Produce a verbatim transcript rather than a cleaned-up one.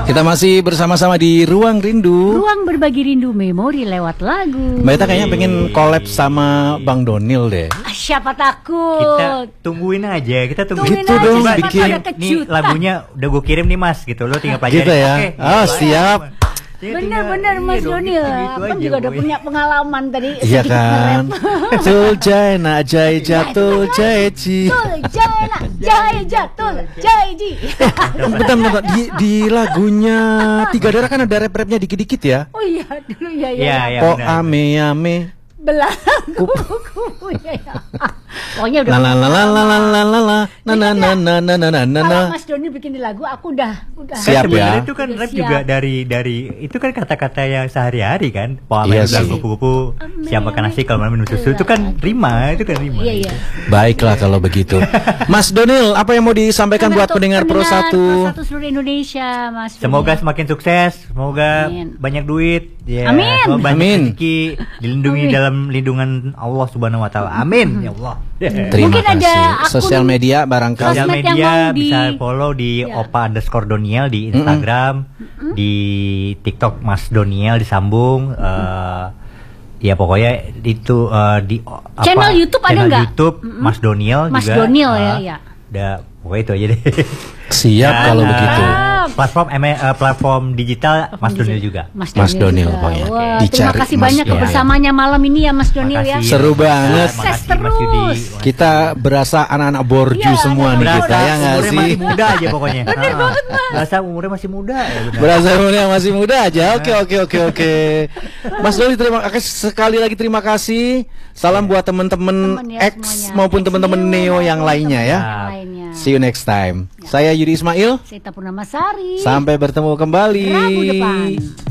Kita masih bersama-sama di Ruang Rindu. Ruang berbagi rindu memori lewat lagu. Mbak Ita kayaknya pengen collab sama Bang Donil deh. Ah, siapa takut? Kita tungguin aja, kita tungguin. Gitu aja, dong, siapa bikin. tahu ada Nih kejutan. lagunya udah gue kirim nih mas, gitu lo tinggal pelajari. Gitu ya. Oke, Oh, siap. Bener-bener Mas Donil, Abang juga udah punya pengalaman tadi. Iya sedikit kan. nge-rap. Tul jai na jai jatul jai ji. Tul jai nak jai jatul jai ji. Bentar, bentar. Di, di lagunya Tiga Darah kan ada rap-rapnya dikit-dikit ya. Oh iya dulu ya ya. Iya, iya. Po benar. ame ame. Belangku kuku ya ya. Pokoknya udah. La la la la la la la la la na na na na na na na na. Kalau Mas Donil bikin di lagu, aku udah udah. Siap ya. Sebenarnya itu kan Udah rap siap. juga dari dari itu kan kata-kata yang sehari-hari kan. Po Iya ame sih. bilang kupu-kupu, siap makan nasi kalau malam minum susu itu kan rima, itu kan rima. Iya iya. Baiklah kalau begitu. Mas Donil, apa yang mau disampaikan buat Untuk pendengar Pro Pro satu? satu seluruh Indonesia, Mas. Semoga Donil. semakin sukses, semoga Amin. banyak duit, ya, Amin. semoga banyak Amin. rezeki, dilindungi Amin. dalam lindungan Allah Subhanahu Wa Taala. Amin, ya Allah. Terima Mungkin kasih. ada akun Sosial media barangkali. Sosial sosmed yang media mau di- bisa follow di Ya. opa underscore doniel di Instagram, di TikTok Mas Doniel disambung. eh, ya pokoknya itu eh, di o- apa, Channel YouTube ada channel nggak? YouTube Mas Doniel Mas juga. Donil ya, eh, ya. Udah pokoknya itu aja deh. Siap Dan, kalau eh, begitu. Platform M- eh, platform digital Mas Donil juga. Mas Mas Donil juga. pokoknya. Wah, terima Dicari kasih Mas banyak Donil. kebersamanya malam ini ya Mas Donil ya. Makasih. Seru banget. Sukses Makasih, Mas Yudi. terus. Kita berasa anak-anak borju Iya, semua nih anak-anak kita ya nggak umurnya sih? masih muda aja pokoknya. Bener banget Mas. Berasa umurnya masih muda ya benar. Berasa umurnya masih muda aja. Oke oke oke oke. Mas Doli terima kasih sekali lagi terima kasih. Salam buat teman-teman Temen ya X semuanya. maupun X teman-teman Neo Neo yang maupun lainnya ya. teman-teman yang lainnya. See you next time. Saya Yudi Ismail. Sita Purnamasari. Sampai bertemu kembali. Rabu depan.